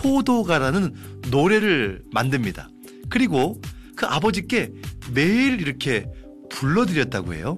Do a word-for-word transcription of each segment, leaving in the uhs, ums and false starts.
효도가라는 노래를 만듭니다. 그리고 그 아버지께 매일 이렇게 불러드렸다고 해요.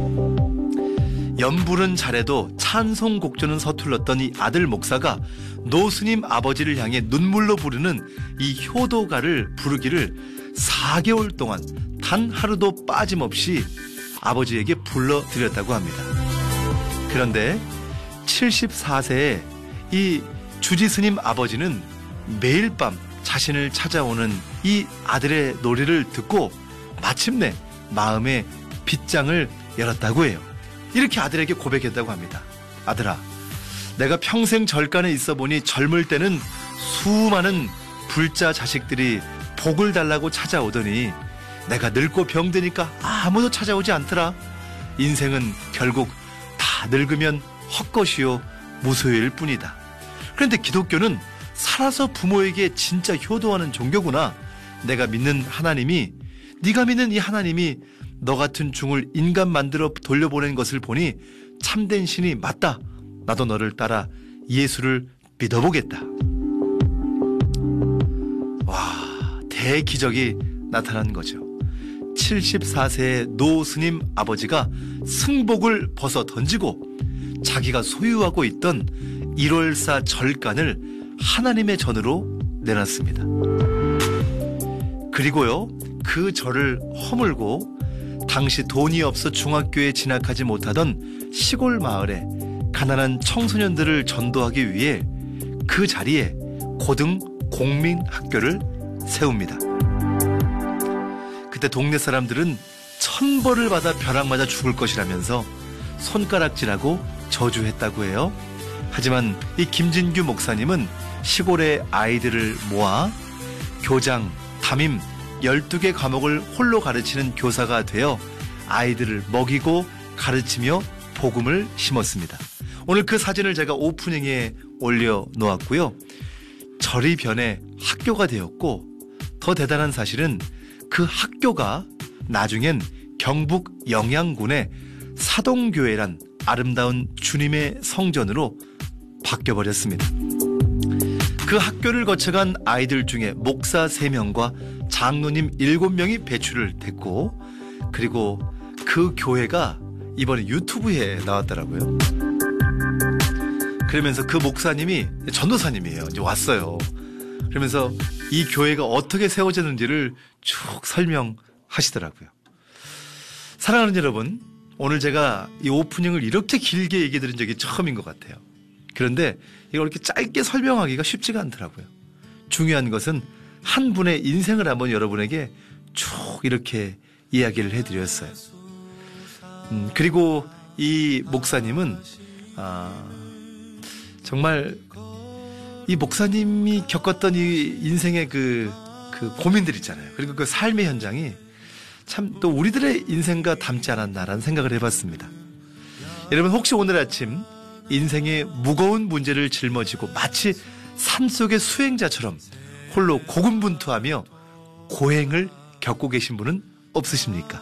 연불은 잘해도 찬송곡조는 서툴렀던 이 아들 목사가 노스님 아버지를 향해 눈물로 부르는 이 효도가를 부르기를 사 개월 동안 단 하루도 빠짐없이 아버지에게 불러드렸다고 합니다. 그런데 칠십사 세의 이 주지스님 아버지는 매일 밤 자신을 찾아오는 이 아들의 노래를 듣고 마침내 마음의 빗장을 열었다고 해요. 이렇게 아들에게 고백했다고 합니다. 아들아, 내가 평생 절간에 있어 보니 젊을 때는 수많은 불자 자식들이 복을 달라고 찾아오더니 내가 늙고 병드니까 아무도 찾아오지 않더라. 인생은 결국 다 늙으면 헛것이요 무소유일 뿐이다. 그런데 기독교는 살아서 부모에게 진짜 효도하는 종교구나. 내가 믿는 하나님이, 네가 믿는 이 하나님이 너 같은 중을 인간 만들어 돌려보낸 것을 보니 참된 신이 맞다. 나도 너를 따라 예수를 믿어보겠다. 와, 대기적이 나타난 거죠. 칠십사 세의 노 스님 아버지가 승복을 벗어 던지고 자기가 소유하고 있던 일월사 절간을 하나님의 전으로 내놨습니다. 그리고요, 그 절을 허물고 당시 돈이 없어 중학교에 진학하지 못하던 시골 마을에 가난한 청소년들을 전도하기 위해 그 자리에 고등 공민학교를 세웁니다. 그때 동네 사람들은 천벌을 받아 벼락 맞아 죽을 것이라면서 손가락질하고 저주했다고 해요. 하지만 이 김진규 목사님은 시골의 아이들을 모아 교장, 담임 열두 개 과목을 홀로 가르치는 교사가 되어 아이들을 먹이고 가르치며 복음을 심었습니다. 오늘 그 사진을 제가 오프닝에 올려놓았고요. 절이 변해 학교가 되었고, 더 대단한 사실은 그 학교가 나중엔 경북 영양군의 사동교회란 아름다운 주님의 성전으로 바뀌어버렸습니다. 그 학교를 거쳐간 아이들 중에 목사 세 명과 장로님 일곱 명이 배출을 됐고, 그리고 그 교회가 이번에 유튜브에 나왔더라고요. 그러면서 그 목사님이 전도사님이에요. 이제 왔어요. 그러면서 이 교회가 어떻게 세워졌는지를 쭉 설명하시더라고요. 사랑하는 여러분, 오늘 제가 이 오프닝을 이렇게 길게 얘기 드린 적이 처음인 것 같아요. 그런데 이걸 이렇게 짧게 설명하기가 쉽지가 않더라고요. 중요한 것은 한 분의 인생을 한번 여러분에게 쭉 이렇게 이야기를 해드렸어요. 음, 그리고 이 목사님은 아, 정말 이 목사님이 겪었던 이 인생의 그, 그 고민들 있잖아요. 그리고 그 삶의 현장이 참 또 우리들의 인생과 닮지 않았나라는 생각을 해봤습니다. 여러분, 혹시 오늘 아침 인생의 무거운 문제를 짊어지고 마치 산속의 수행자처럼 홀로 고군분투하며 고행을 겪고 계신 분은 없으십니까?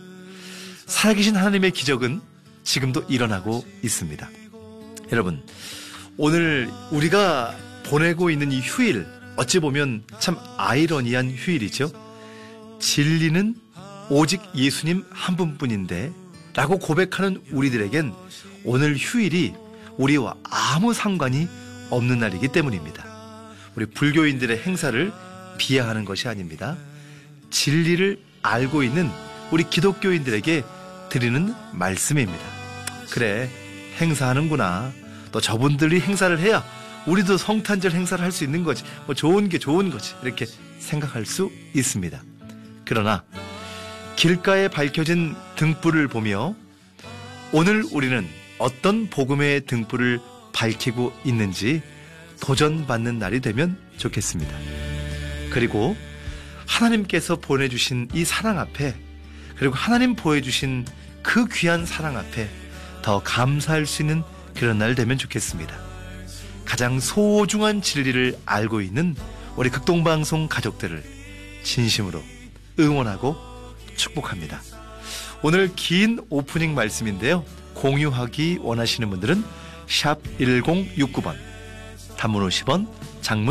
살아계신 하나님의 기적은 지금도 일어나고 있습니다. 여러분, 오늘 우리가 보내고 있는 이 휴일, 어찌 보면 참 아이러니한 휴일이죠. 진리는 오직 예수님 한 분뿐인데 라고 고백하는 우리들에겐 오늘 휴일이 우리와 아무 상관이 없는 날이기 때문입니다. 우리 불교인들의 행사를 비하하는 것이 아닙니다. 진리를 알고 있는 우리 기독교인들에게 드리는 말씀입니다. 그래, 행사하는구나. 또 저분들이 행사를 해야 우리도 성탄절 행사를 할 수 있는 거지. 뭐 좋은 게 좋은 거지. 이렇게 생각할 수 있습니다. 그러나 길가에 밝혀진 등불을 보며 오늘 우리는 어떤 복음의 등불을 밝히고 있는지 도전받는 날이 되면 좋겠습니다. 그리고 하나님께서 보내주신 이 사랑 앞에, 그리고 하나님 보여주신 그 귀한 사랑 앞에 더 감사할 수 있는 그런 날 되면 좋겠습니다. 가장 소중한 진리를 알고 있는 우리 극동방송 가족들을 진심으로 응원하고 축복합니다. 오늘 긴 오프닝 말씀인데요. 공유하기 원하시는 분들은 샵 일공육구 번, 단문 오십 원, 장문